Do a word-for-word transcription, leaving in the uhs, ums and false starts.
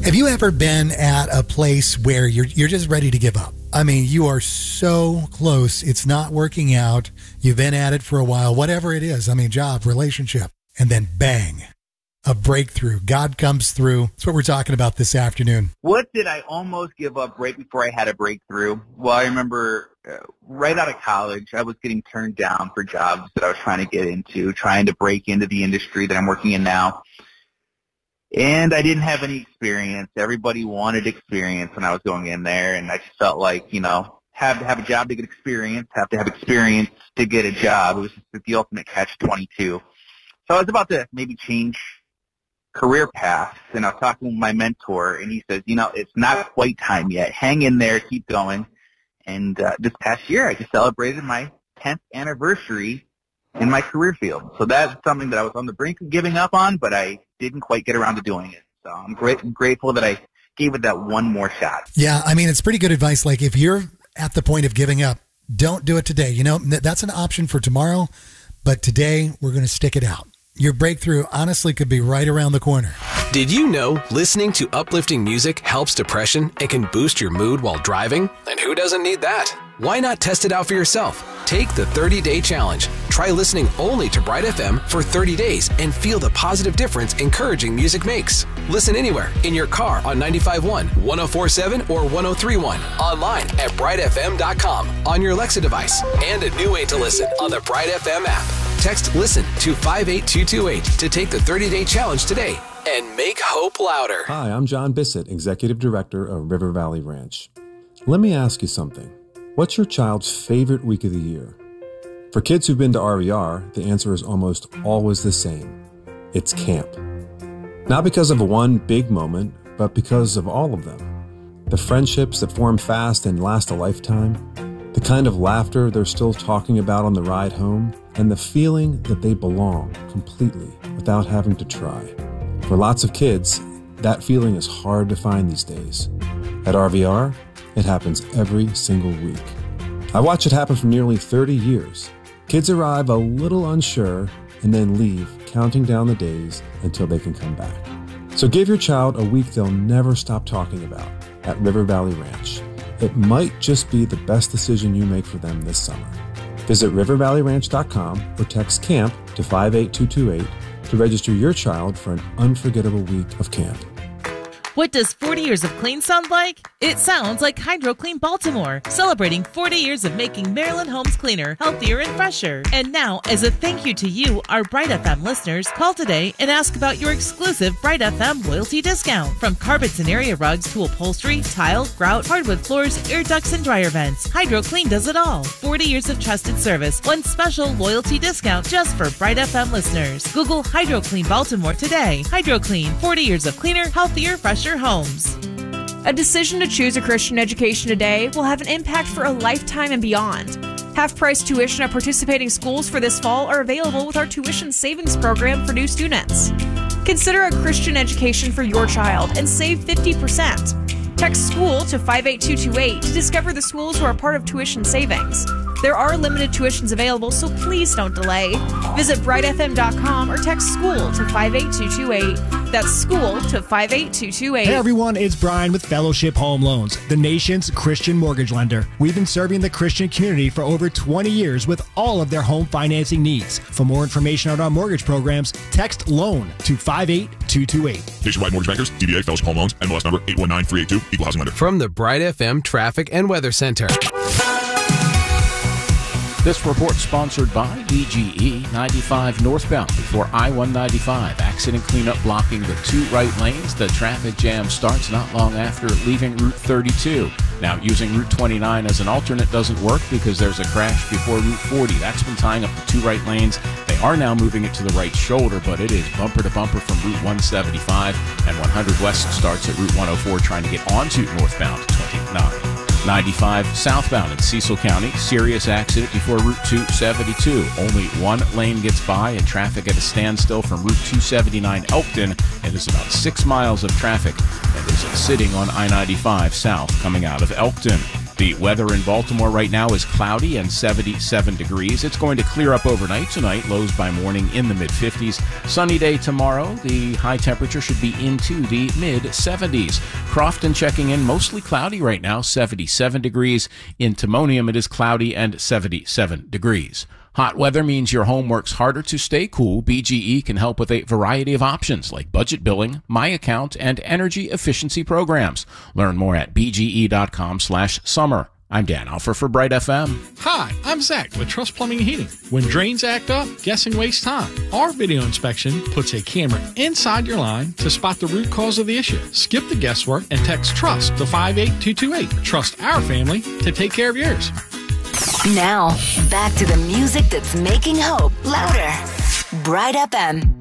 Have you ever been at a place where you're you're just ready to give up? I mean, you are so close. It's not working out. You've been at it for a while, whatever it is. I mean, job, relationship, and then bang, a breakthrough. God comes through. That's what we're talking about this afternoon. What did I almost give up right before I had a breakthrough? Well, I remember uh, right out of college, I was getting turned down for jobs that I was trying to get into, trying to break into the industry that I'm working in now. And I didn't have any experience. Everybody wanted experience when I was going in there, and I just felt like, you know, have to have a job to get experience, have to have experience to get a job. It was just the ultimate catch twenty-two. So I was about to maybe change career paths, and I was talking with my mentor, and he says, you know, it's not quite time yet. Hang in there, keep going. And uh, this past year, I just celebrated my tenth anniversary in my career field. So that's something that I was on the brink of giving up on, but I didn't quite get around to doing it. So I'm great, I'm grateful that I gave it that one more shot. Yeah, I mean, it's pretty good advice. Like, if you're at the point of giving up, don't do it today. You know, that's an option for tomorrow, but today we're going to stick it out. Your breakthrough honestly could be right around the corner. Did you know listening to uplifting music helps depression and can boost your mood while driving? And who doesn't need that? Why not test it out for yourself? Take the thirty-day challenge. Try listening only to Bright F M for thirty days and feel the positive difference encouraging music makes. Listen anywhere, in your car on ninety-five point one, one oh four point seven, or one oh three point one. Online at bright f m dot com, on your Alexa device, and a new way to listen on the Bright F M app. Text LISTEN to five eight two two eight to take the thirty-day challenge today and make hope louder. Hi, I'm John Bissett, Executive Director of River Valley Ranch. Let me ask you something. What's your child's favorite week of the year? For kids who've been to R V R, the answer is almost always the same. It's camp. Not because of one big moment, but because of all of them. The friendships that form fast and last a lifetime, the kind of laughter they're still talking about on the ride home, and the feeling that they belong completely without having to try. For lots of kids, that feeling is hard to find these days. At R V R, it happens every single week. I watch it happen for nearly thirty years. Kids arrive a little unsure and then leave, counting down the days until they can come back. So give your child a week they'll never stop talking about at River Valley Ranch. It might just be the best decision you make for them this summer. Visit river valley ranch dot com or text CAMP to five eight two two eight to register your child for an unforgettable week of camp. What does forty years of clean sound like? It sounds like HydroClean Baltimore, celebrating forty years of making Maryland homes cleaner, healthier, and fresher. And now, as a thank you to you, our Bright F M listeners, call today and ask about your exclusive Bright F M loyalty discount. From carpets and area rugs to upholstery, tile, grout, hardwood floors, air ducts, and dryer vents, HydroClean does it all. forty years of trusted service, one special loyalty discount just for Bright F M listeners. Google HydroClean Baltimore today. HydroClean, forty years of cleaner, healthier, fresher homes. A decision to choose a Christian education today will have an impact for a lifetime and beyond. Half-price tuition at participating schools for this fall are available with our tuition savings program for new students. Consider a Christian education for your child and save fifty percent. Text SCHOOL to five eight two two eight to discover the schools who are part of tuition savings. There are limited tuitions available, so please don't delay. Visit bright f m dot com or text SCHOOL to five eight two two eight. That's SCHOOL to five eight two two eight. Hey everyone, it's Brian with Fellowship Home Loans, the nation's Christian mortgage lender. We've been serving the Christian community for over twenty years with all of their home financing needs. For more information on our mortgage programs, text LOAN to five eight two two eight. Nationwide Mortgage Bankers, D B A Fellowship Home Loans, N M L S number eight one nine three eight two, Equal Housing Lender. From the Bright F M Traffic and Weather Center. This report sponsored by D G E ninety-five northbound before I one ninety-five. Accident cleanup blocking the two right lanes. The traffic jam starts not long after leaving Route thirty-two. Now, using Route twenty-nine as an alternate doesn't work because there's a crash before Route forty. That's been tying up the two right lanes. They are now moving it to the right shoulder, but it is bumper to bumper from Route one seventy-five, and one hundred West starts at Route one oh four trying to get onto northbound twenty-nine. ninety-five southbound in Cecil County. Serious accident before Route two seventy-two. Only one lane gets by and traffic at a standstill from Route two seventy-nine Elkton. It is about six miles of traffic that is sitting on I ninety-five south coming out of Elkton. The weather in Baltimore right now is cloudy and seventy-seven degrees. It's going to clear up overnight tonight, lows by morning in the mid-fifties. Sunny day tomorrow. The high temperature should be into the mid-seventies. Crofton checking in, mostly cloudy right now, seventy-seven degrees. In Timonium, it is cloudy and seventy-seven degrees. Hot weather means your home works harder to stay cool. B G E can help with a variety of options like budget billing, My Account, and energy efficiency programs. Learn more at bge.com slash summer. I'm Dan Alfer for Bright F M. Hi, I'm Zach with Trust Plumbing and Heating. When drains act up, guessing wastes time. Our video inspection puts a camera inside your line to spot the root cause of the issue. Skip the guesswork and text TRUST to five eight two two eight. Trust our family to take care of yours. Now, back to the music that's making hope louder. Bright F M.